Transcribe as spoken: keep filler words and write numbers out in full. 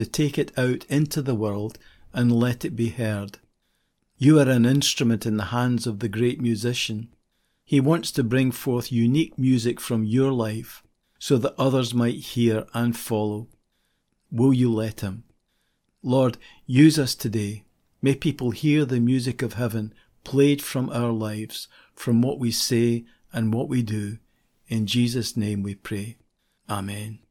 to take it out into the world and let it be heard. You are an instrument in the hands of the great musician. He wants to bring forth unique music from your life so that others might hear and follow. Will you let him? Lord, use us today. May people hear the music of heaven played from our lives, from what we say and what we do. In Jesus' name we pray. Amen.